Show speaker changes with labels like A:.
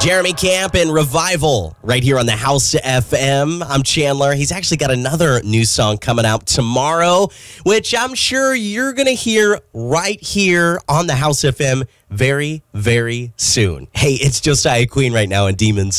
A: Jeremy Camp and Revival right here on the House FM. I'm Chandler. He's actually got another new song coming out tomorrow, which I'm sure you're going to hear right here on the House FM very, very soon. Hey, it's Josiah Queen right now in Demons.